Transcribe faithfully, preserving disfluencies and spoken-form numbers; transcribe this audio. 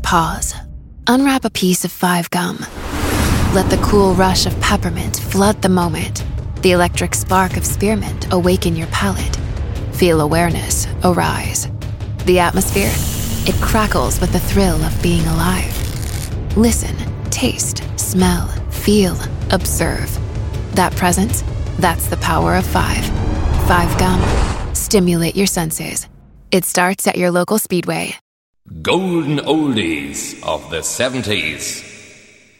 Pause. Unwrap a piece of Five Gum. Let the cool rush of peppermint flood the moment. The electric spark of spearmint awaken your palate. Feel awareness arise. The atmosphere? It crackles with the thrill of being alive. Listen, taste, smell, feel, observe. That presence? That's the power of five. Five Gum. Stimulate your senses. It starts at your local Speedway. Golden Oldies of the seventies.